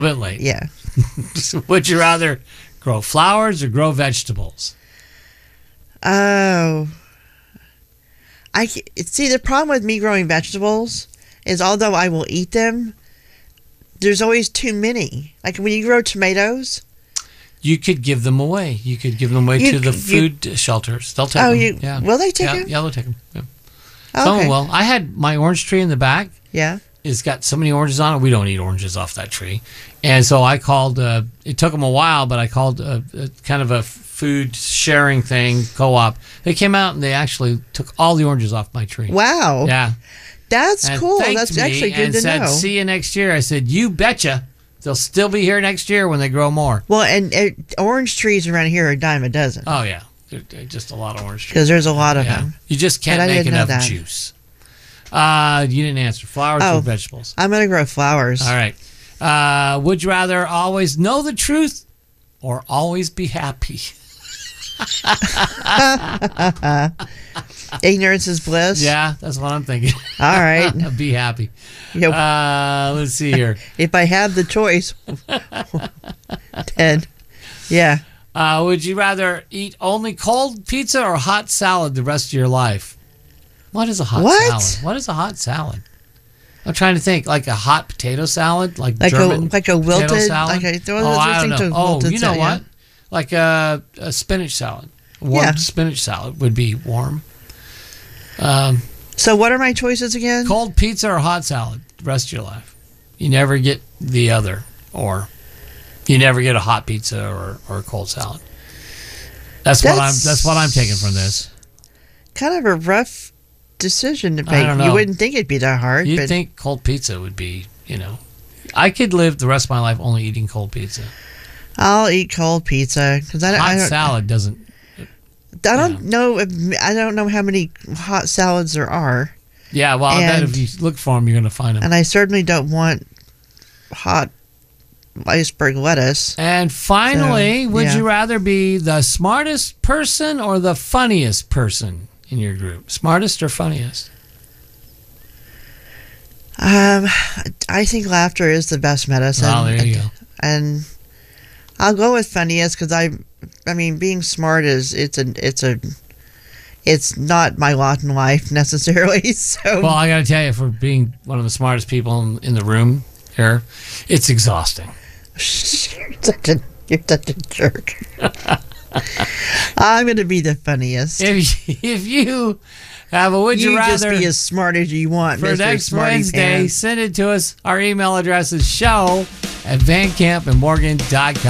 bit late. Yeah. Would you rather grow flowers or grow vegetables? Oh. See, the problem with me growing vegetables is although I will eat them, there's always too many. Like when you grow tomatoes. You could give them away. You could give them away to the food shelters. They'll take them. Will they take them? Yeah, they'll take them. Yeah. Oh, okay. Well, I had my orange tree in the back. Yeah. It's got so many oranges on it. We don't eat oranges off that tree. And so I called, it took them a while, but I called a kind of a food sharing thing, co-op. They came out and they actually took all the oranges off my tree. Wow. Yeah. That's cool. That's actually good to know. See you next year. I said, you betcha. They'll still be here next year when they grow more. Well, and orange trees around here are a dime a dozen. Oh, yeah. They're just a lot of orange trees. Because there's a lot of them. You just can't make enough juice. You didn't answer. Flowers or vegetables? I'm going to grow flowers. All right. Would you rather always know the truth or always be happy? Ignorance is bliss. Yeah, that's what I'm thinking. All right. Be happy. Yep. Let's see here. If I have the choice, then, yeah. Would you rather eat only cold pizza or hot salad the rest of your life? What is a hot salad? What is a hot salad? I'm trying to think. Like a hot potato salad? Like German a wilted salad? I don't know. Oh, you know what? Like a spinach salad. Warm spinach salad would be warm. So what are my choices again? Cold pizza or hot salad the rest of your life. You never get the other, or you never get a hot pizza or a cold salad. That's what I'm taking from this. Kind of a rough decision to make. I don't know. You wouldn't think it'd be that hard. You'd think cold pizza would be, I could live the rest of my life only eating cold pizza. I'll eat cold pizza because hot salad doesn't. I don't know. I don't know how many hot salads there are. Yeah, well, I bet if you look for them, you're going to find them. And I certainly don't want hot iceberg lettuce. And finally, would you rather be the smartest person or the funniest person in your group? Smartest or funniest? I think laughter is the best medicine. Oh, there you go. And I'll go with funniest because I mean, being smart it's not my lot in life necessarily. So, well, I got to tell you, for being one of the smartest people in the room here, it's exhausting. You're such a jerk. I'm going to be the funniest. If you have a would you rather, just be as smart as you want for Mr. next Smarty Wednesday, Pants. send it to us. Our email address is show@vancampandmorgan.com.